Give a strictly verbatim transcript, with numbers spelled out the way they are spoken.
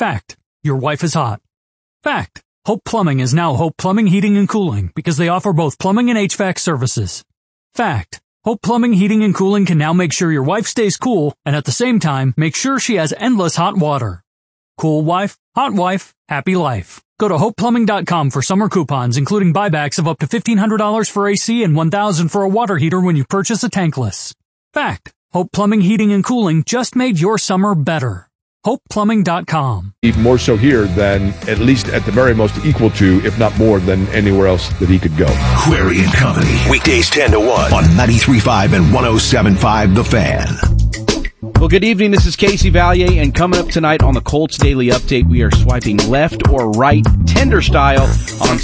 Fact. Your wife is hot. Fact. Hope Plumbing is now Hope Plumbing, Heating, and Cooling because they offer both plumbing and H V A C services. Fact. Hope Plumbing, Heating, and Cooling can now make sure your wife stays cool and at the same time make sure she has endless hot water. Cool wife, hot wife, happy life. Go to hope plumbing dot com for summer coupons, including buybacks of up to fifteen hundred dollars for A C and one thousand dollars for a water heater when you purchase a tankless. Fact. Hope Plumbing, Heating, and Cooling just made your summer better. hope plumbing dot com. Even more so here than, at least at the very most, equal to, if not more than anywhere else that he could go. Query and Company. Weekdays ten to one on ninety-three point five and one oh seven point five The Fan. Well, good evening. This is Casey Valier, and coming up tonight on the Colts Daily Update, we are swiping left or right tender style on